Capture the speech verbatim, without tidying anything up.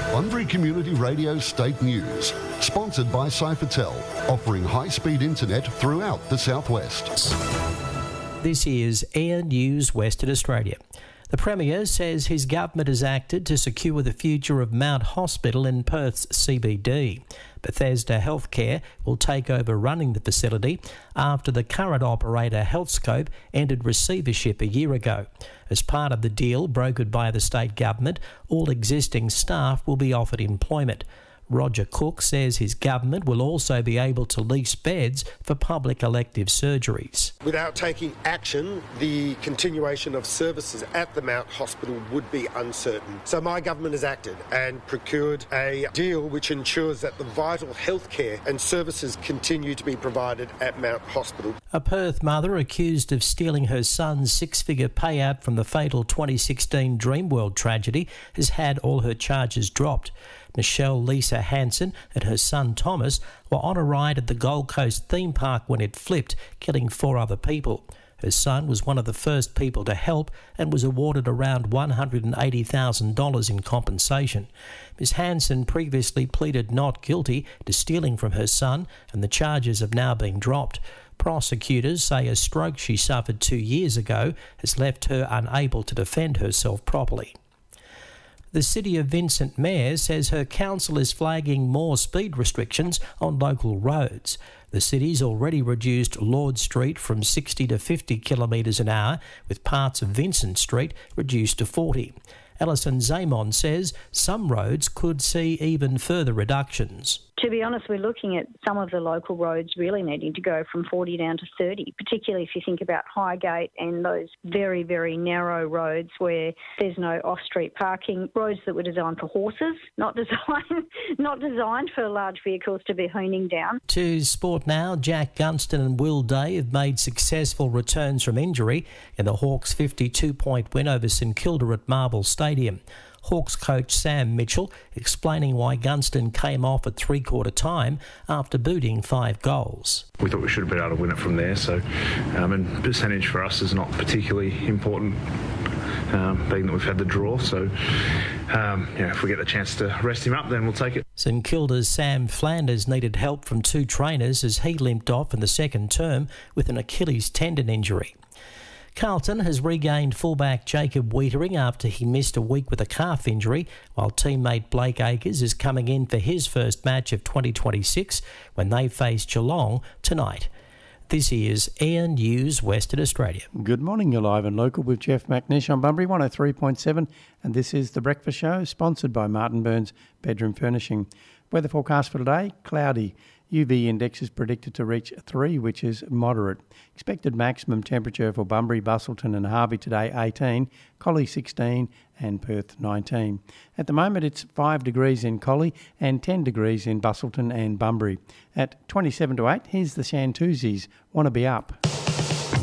Bunbury Community Radio State News, sponsored by Cyphertel, offering high-speed internet throughout the southwest. This is Air News Western Australia. The Premier says his government has acted to secure the future of Mount Hospital in Perth's C B D. Bethesda Healthcare will take over running the facility after the current operator Healthscope entered receivership a year ago. As part of the deal brokered by the state government, all existing staff will be offered employment. Roger Cook says his government will also be able to lease beds for public elective surgeries. Without taking action, the continuation of services at the Mount Hospital would be uncertain. So my government has acted and procured a deal which ensures that the vital healthcare and services continue to be provided at Mount Hospital. A Perth mother accused of stealing her son's six-figure payout from the fatal twenty sixteen Dreamworld tragedy has had all her charges dropped. Michelle Lisa Hansen and her son Thomas were on a ride at the Gold Coast theme park when it flipped, killing four other people. Her son was one of the first people to help and was awarded around one hundred eighty thousand dollars in compensation. Miss Hansen previously pleaded not guilty to stealing from her son, and the charges have now been dropped. Prosecutors say a stroke she suffered two years ago has left her unable to defend herself properly. The City of Vincent Mayor says her council is flagging more speed restrictions on local roads. The city's already reduced Lord Street from sixty to fifty kilometres an hour, with parts of Vincent Street reduced to forty. Alison Zamon says some roads could see even further reductions. To be honest, we're looking at some of the local roads really needing to go from forty down to thirty, particularly if you think about Highgate and those very, very narrow roads where there's no off-street parking, roads that were designed for horses, not designed, not designed for large vehicles to be honing down. To sport now, Jack Gunston and Will Day have made successful returns from injury in the Hawks' fifty-two point win over St Kilda at Marble Stadium. Hawks coach Sam Mitchell explaining why Gunston came off at three-quarter time after booting five goals. We thought we should have been able to win it from there, so um, and percentage for us is not particularly important, um, being that we've had the draw. So um, yeah, if we get the chance to rest him up, then we'll take it. St Kilda's Sam Flanders needed help from two trainers as he limped off in the second term with an Achilles tendon injury. Carlton has regained fullback Jacob Wiedering after he missed a week with a calf injury, while teammate Blake Acres is coming in for his first match of twenty twenty-six when they face Geelong tonight. This is Air News Western Australia. Good morning, you're live and local with Jeff McNish on Bunbury one oh three point seven, and this is The Breakfast Show, sponsored by Martin Burns Bedroom Furnishing. Weather forecast for today, cloudy. U V index is predicted to reach three, which is moderate. Expected maximum temperature for Bunbury, Busselton and Harvey today, eighteen, Collie sixteen and Perth nineteen. At the moment it's five degrees in Collie and ten degrees in Busselton and Bunbury. At twenty-seven to eight, here's the Shantuzis, Wanna Be Up.